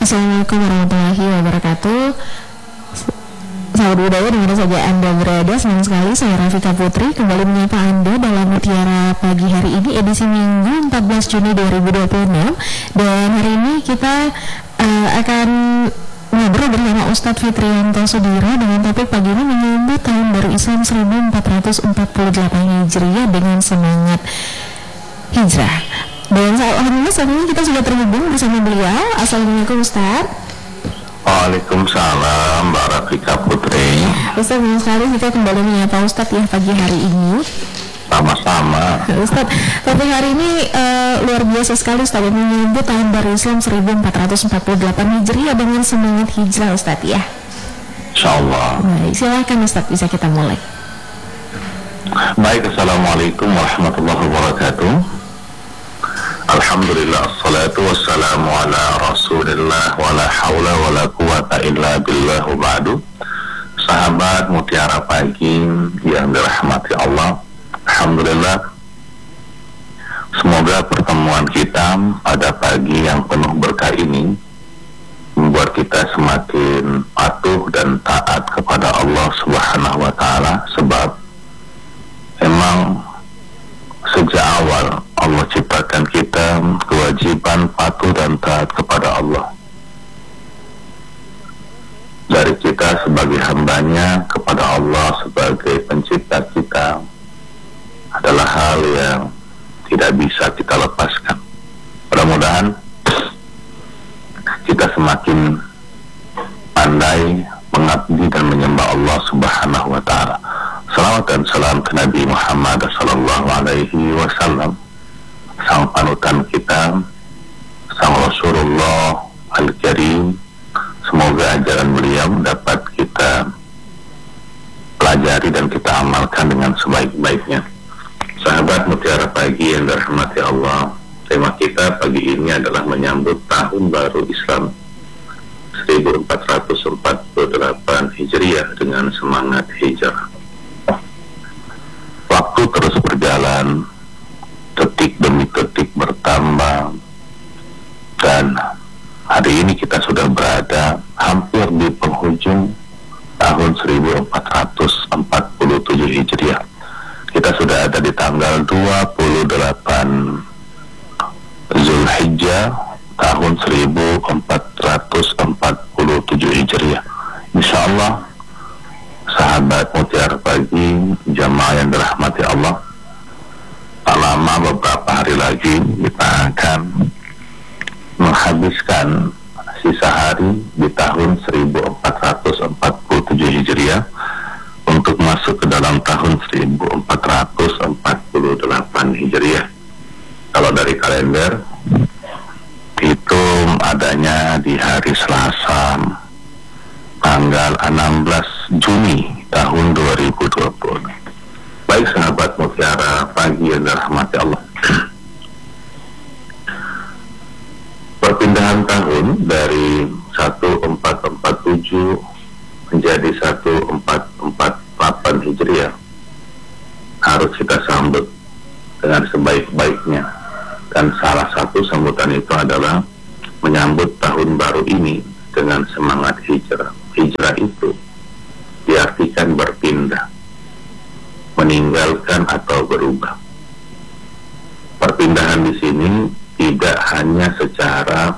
Assalamualaikum warahmatullahi wabarakatuh. Sahabat budaya, dimana saja Anda berada, senang sekali saya Rafika Putri kembali menyapa Anda dalam Mutiara Pagi hari ini, edisi Minggu 14 Juni 2026. Dan hari ini kita akan ngobrol bersama Ustadz Fitrianto Sudiro dengan topik pagi ini menyambut tahun baru Islam 1448 Hijriah dengan semangat hijrah. Dan alhamdulillah saat ini kita sudah terhubung bersama beliau. Assalamualaikum Ustadz. Waalaikumsalam Mbak Rafika Putri. Ustadz, senang sekali kita kembali menyapa Ustadz ya pagi hari ini. Sama-sama. Ustadz, topik hari ini luar biasa sekali Ustadz, menyambut tahun baru Islam 1448 Hijriah dengan semangat hijrah Ustadz ya. Insyaallah. Baik, silakan Ustadz, bisa kita mulai. Baik, Assalamualaikum warahmatullahi wabarakatuh. Alhamdulillah, assalatu wassalamu ala rasulillah, wa la hawla wa la quwata illa billah, ba'du. Sahabat Mutiara Pagi yang dirahmati Allah, alhamdulillah, semoga pertemuan kita pada pagi yang penuh berkah ini membuat kita semakin patuh dan taat kepada Allah Subhanahu wa ta'ala. Sebab emang sejak awal Allah ciptakan kita kewajiban patuh dan taat kepada Allah. Dari kita sebagai hambanya kepada Allah sebagai pencipta kita adalah hal yang tidak bisa kita lepaskan. Mudah-mudahan kita semakin pandai mengabdi dan menyembah Allah Subhanahu wa ta'ala. Salawat dan salam ke Nabi Muhammad sallallahu alaihi wasallam, sang panutan kita, sang Rasulullah Al-Karim. Semoga ajaran beliau dapat kita pelajari dan kita amalkan dengan sebaik-baiknya. Sahabat Mutiara Pagi yang dirahmati Allah, tema kita pagi ini adalah menyambut tahun baru Islam 1448 Hijriah dengan semangat hijrah. Waktu terus berjalan, detik demi detik bertambah, dan hari ini kita sudah berada hampir di penghujung tahun 1447 Hijriah. Kita sudah ada di tanggal 28 Zulhijjah tahun 1447 Hijriah. Insyaallah, sahabat Mutiara Pagi, jamaah yang dirahmati Allah, tak lama beberapa hari lagi kita akan menghabiskan sisa hari di tahun 1447 Hijriah untuk masuk ke dalam tahun 1448 Hijriah. Kalau dari kalender itu adanya di hari Selasa tanggal 16 Juni tahun 2020. Baik sahabat Mutiara Pagi yang dirahmati Allah, perpindahan tahun dari 1447 menjadi 1448 Hijriah harus kita sambut dengan sebaik-baiknya. Dan salah satu sambutan itu adalah menyambut tahun baru ini dengan semangat hijrah. Hijrah itu diartikan berpindah, meninggalkan atau berubah. Perpindahan di sini tidak hanya secara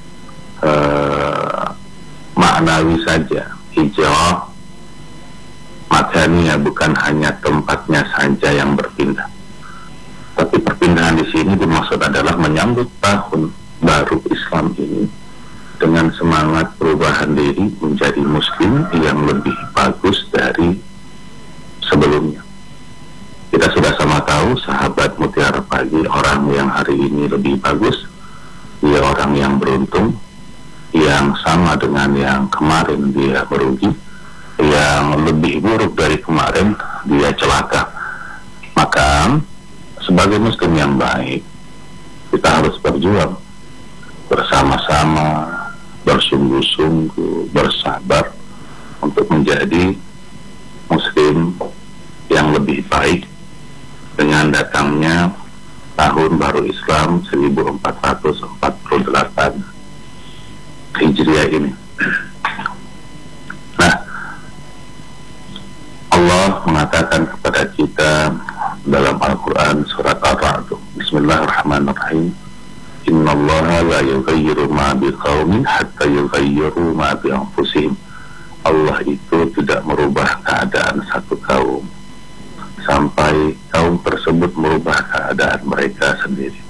maknawi saja. Hijrah maknanya bukan hanya tempatnya saja yang berpindah, tapi perpindahan di sini dimaksud adalah menyambut tahun baru Islam ini dengan semangat perubahan diri menjadi muslim yang lebih bagus dari sebelumnya. Kita sudah sama tahu, sahabat Mutiara Pagi, orang yang hari ini lebih bagus, dia orang yang beruntung. Yang sama dengan yang kemarin dia merugi, yang lebih buruk dari kemarin dia celaka. Maka sebagai muslim yang baik, kita harus berjuang bersama-sama, bersungguh-sungguh, bersabar untuk menjadi muslim yang lebih baik dengan datangnya tahun baru Islam 1448 Hijriah ini. Nah, Allah mengatakan kepada kita dalam Al-Quran surat Ar-Ra'd, Bismillahirrahmanirrahim, Innallaha la yughayyiru ma biqaumin hatta yughayyiru ma bi anfusihim. Allah itu tidak merubah keadaan satu kaum sampai kaum tersebut merubah keadaan mereka sendiri.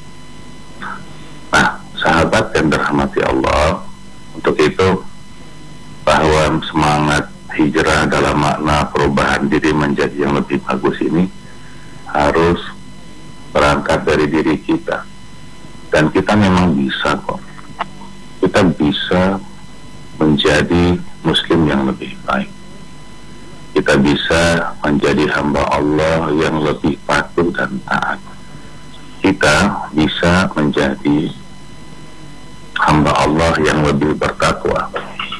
Nah, sahabat yang dirahmati Allah, untuk itu bahwa semangat hijrah dalam makna perubahan diri menjadi yang lebih bagus ini harus berangkat dari diri kita. Dan kita memang bisa kok. Kita bisa menjadi muslim yang lebih baik. Kita bisa menjadi hamba Allah yang lebih patuh dan taat. Kita bisa menjadi hamba Allah yang lebih bertakwa.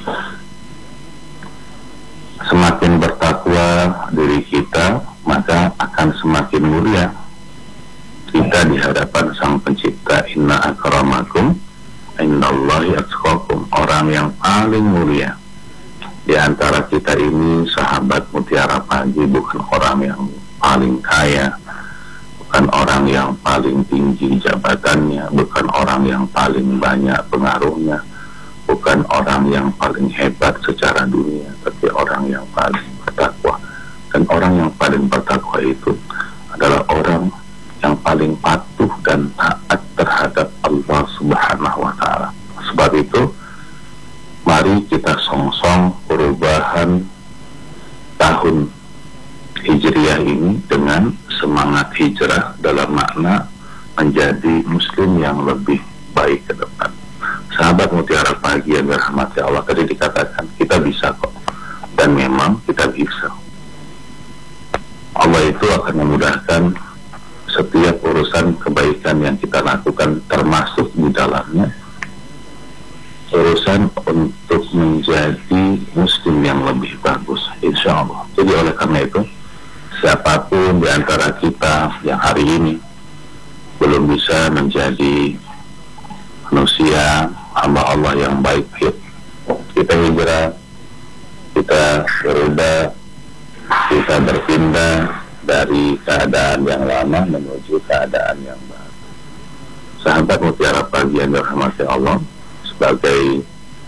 Semakin bertakwa diri kita, maka akan semakin mulia kita di hadapan Sang Pencipta. Inna akramakum innallahi atqakum. Orang yang paling mulia di antara kita ini, sahabat Mutiara Pagi, bukan orang yang paling kaya, bukan orang yang paling tinggi jabatannya, bukan orang yang paling banyak pengaruhnya, bukan orang yang paling hebat secara dunia, tapi orang yang paling bertakwa. Dan orang yang paling bertakwa itu adalah orang yang paling patuh dan taat terhadap Allah Subhanahu wa Ta'ala. Sebab itu, mari kita songsong perubahan tahun Hijriah ini dengan semangat hijrah dalam makna menjadi muslim yang lebih baik ke depan. Sahabat Mutiara Pagi yang dirahmati Allah, tadi dikatakan kita bisa kok, dan memang kita bisa. Allah itu akan memudahkan setiap urusan kebaikan yang kita lakukan, termasuk di dalamnya urusan untuk menjadi muslim yang lebih bagus, insya Allah. Jadi oleh karena itu, siapapun di antara kita yang hari ini belum bisa menjadi manusia hamba Allah yang baik, kita hijrah, kita berubah, kita berpindah dari keadaan yang lama menuju keadaan yang baru. Sahabat Mutiara Pagi yang dirahmati Allah, sebagai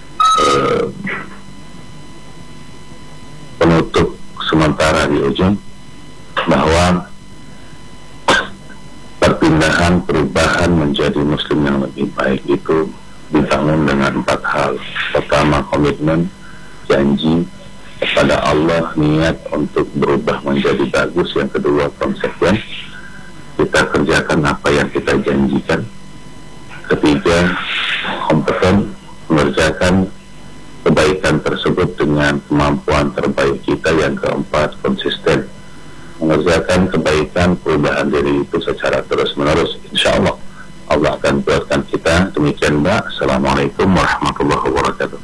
penutup sementara di ujung, bahwa perpindahan, perubahan menjadi muslim yang lebih baik itu dibangun dengan 4 hal. Pertama, komitmen, janji kepada Allah, niat untuk berubah menjadi bagus. Yang kedua, konsekuen, kita kerjakan apa yang kita janjikan. Ketiga, kompeten, mengerjakan kebaikan tersebut dengan kemampuan terbaik kita. Yang keempat, konsisten, mengerjakan kebaikan perubahan diri itu secara terus-menerus. Insya Allah Allah akan buatkan kita. Demikian Mbak. Assalamualaikum warahmatullahi wabarakatuh.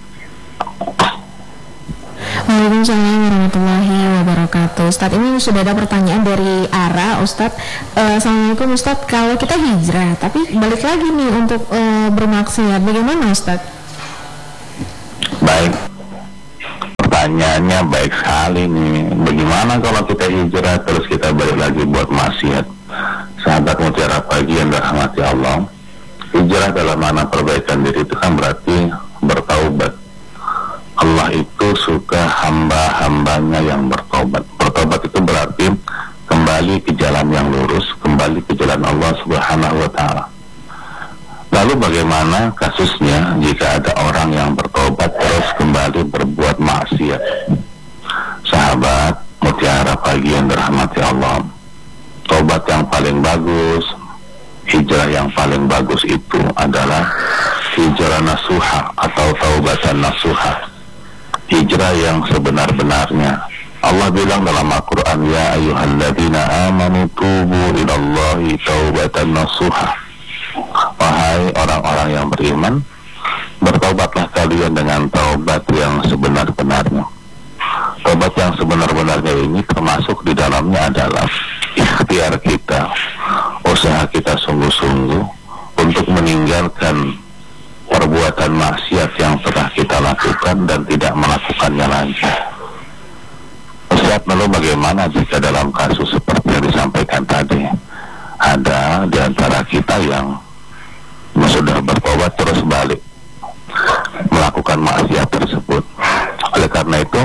Waalaikumsalam warahmatullahi wabarakatuh. Ustadz, ini sudah ada pertanyaan dari Ara. Ustadz, Assalamualaikum Ustadz, kalau kita hijrah tapi balik lagi nih untuk bermaksiat, bagaimana Ustadz? Baik, pertanyaannya baik sekali nih. Bagaimana kalau kita hijrah terus kita balik lagi buat maksiat? Sahabat Mutiara Pagi yang dirahmati Allah, hijrah dalam mana perbaikan diri itu kan berarti bertaubat. Allah itu suka hamba-hambanya yang bertobat. Bertobat itu berarti kembali ke jalan yang lurus, kembali ke jalan Allah Subhanahu wa Ta'ala. Lalu bagaimana kasusnya jika ada orang yang bertobat terus kembali berbuat maksiat? Sahabat Mutiara Pagi yang dirahmati Allah, tobat yang paling bagus, hijrah yang paling bagus itu adalah hijrah nasuha atau taubatan nasuha, hijrah yang sebenar-benarnya. Allah bilang dalam Al-Quran, ya ayyuhalladzina amanu tubu ilallahi taubatan nasuha. Wahai orang-orang yang beriman, bertobatlah kalian dengan taubat yang sebenar-benarnya. Taubat yang sebenar-benarnya ini termasuk di dalamnya adalah ikhtiar kita, usaha kita sungguh-sungguh untuk meninggalkan perbuatan maksiat yang telah kita lakukan dan tidak melakukannya lagi. Ustaz, lalu bagaimana jika dalam kasus seperti yang disampaikan tadi, ada di antara kita yang sudah bertobat terus balik melakukan maksiat tersebut? Oleh karena itu,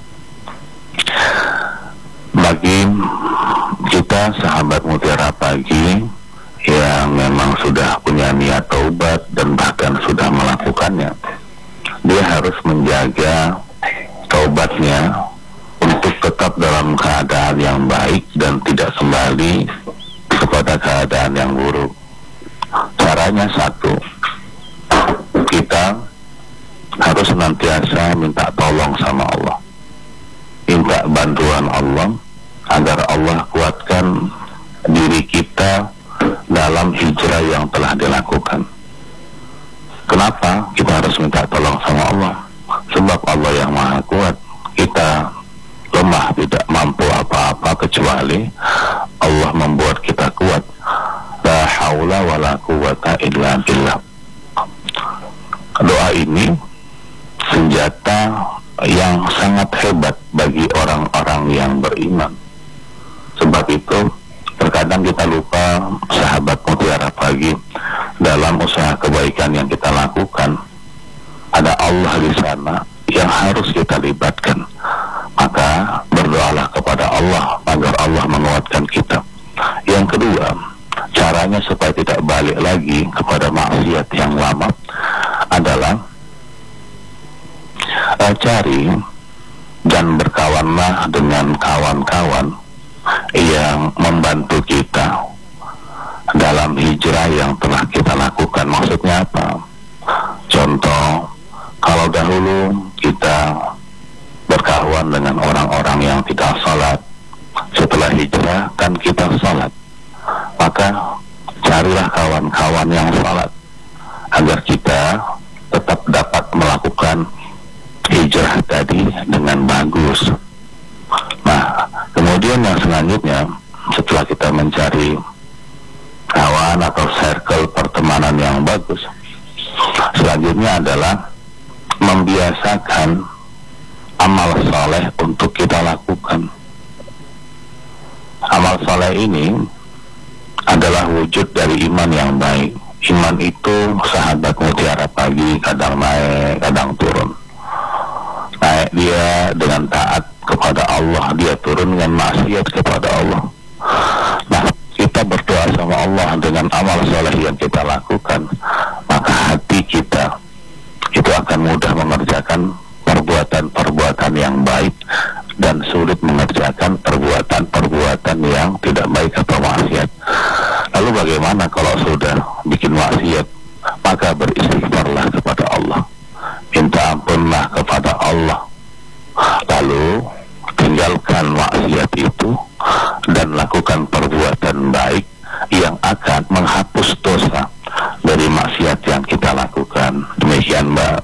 bagi kita sahabat Mutiara Pagi yang memang sudah punya niat taubat dan bahkan sudah melakukannya, dia harus menjaga taubatnya untuk tetap dalam keadaan yang baik dan tidak kembali kepada keadaan yang buruk. Caranya satu, kita harus senantiasa minta tolong sama Allah, minta bantuan Allah agar Allah kuatkan diri kita dalam hijrah yang telah dilakukan. Kenapa kita harus minta tolong sama Allah? Sebab Allah yang maha kuat. Kita lemah, tidak mampu apa-apa kecuali Allah membuat kita kuat. La haula wa la quwata illa billah. Doa ini senjata yang sangat hebat bagi orang-orang yang beriman. Sebab itu terkadang kita lupa, sahabat Mutiara Pagi, dalam usaha kebaikan yang kita lakukan ada Allah di sana yang harus kita libatkan. Maka berdoalah kepada Allah agar Allah menguatkan kita. Yang kedua, caranya supaya tidak balik lagi kepada maksiat yang lama adalah cari dan berkawanlah dengan kawan-kawan yang membantu kita dalam hijrah yang telah kita lakukan. Maksudnya apa? Contoh, kalau dahulu kita berkawan dengan orang-orang yang tidak salat, setelah hijrah kan kita salat, maka carilah kawan-kawan yang salat agar kita tetap dapat melakukan hijrah tadi dengan bagus. Nah, kemudian yang selanjutnya, setelah kita mencari kawan atau circle pertemanan yang bagus, selanjutnya adalah membiasakan amal soleh untuk kita lakukan. Amal soleh ini adalah wujud dari iman yang baik. Iman itu, sahabat Mutiara Pagi, kadang naik, kadang turun. Naik dia dengan taat kepada Allah, dia turun dengan maksiat kepada Allah. Nah, kita berdoa sama Allah dengan amal soleh yang kita lakukan, maka hati kita itu akan mudah mengerjakan perbuatan-perbuatan yang baik dan sulit mengerjakan perbuatan-perbuatan yang tidak baik atau maksiat. Lalu bagaimana kalau sudah bikin maksiat? Maka beristighfarlah kepada Allah, minta ampunlah kepada Allah, lalu tinggalkan maksiat itu dan lakukan perbuatan baik yang akan menghapus dosa dari maksiat yang kita lakukan. Demikian, Mbak.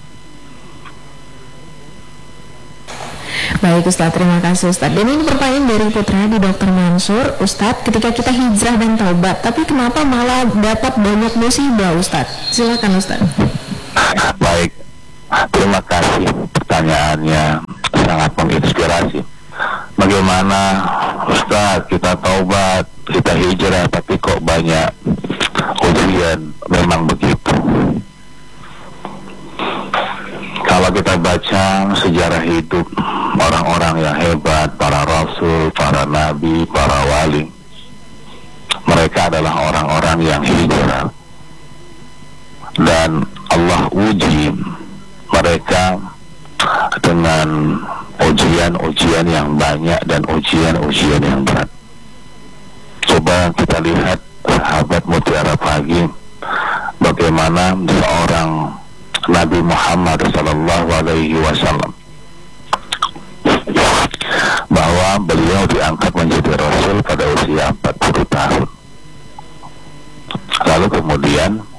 Baik Ustadz, terima kasih Ustadz. Dan ini pertanyaan dari Putra di Dr. Mansur. Ustadz, ketika kita hijrah dan taubat, tapi kenapa malah dapat banyak musibah Ustadz? Silakan Ustadz. Baik, terima kasih, pertanyaannya sangat menginspirasi. Bagaimana Ustadz, kita taubat, kita hijrah, tapi kok banyak ujian? Memang begitu. Kalau kita baca sejarah hidup orang-orang yang hebat, para rasul, para nabi, para wali, mereka adalah orang-orang yang hijrah, dan Allah uji mereka dengan ujian-ujian yang banyak dan ujian-ujian yang berat. Coba kita lihat, sahabat Mutiara Pagi, bagaimana seorang Nabi Muhammad SAW, bahwa beliau diangkat menjadi Rasul pada usia 40 tahun. Lalu kemudian